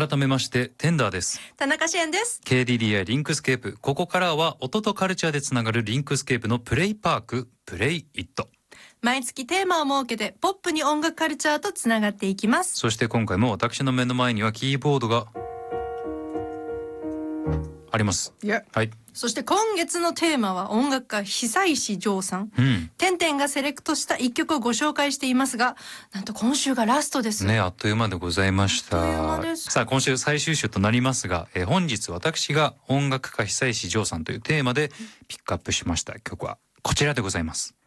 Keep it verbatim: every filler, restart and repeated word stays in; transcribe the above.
改めましてテンダーです。 田中志燕です。 ケーディーディーアイ リンクスケープ、ここからは音とカルチャーでつながるリンクスケープのプレイパーク、プレイイット。 毎月テーマを設けてポップに音楽カルチャーとつながっていきます。 そして今回も私の目の前にはキーボードがあります。はい。 そして今月のテーマは音楽家久石譲さん、 うん、 てんてんがセレクトした一曲をご紹介していますが、なんと今週がラストですね。あっという間でございました。さあ今週最終週となりますが、えー、本日私が音楽家久石譲さんというテーマでピックアップしました曲はこちらでございます。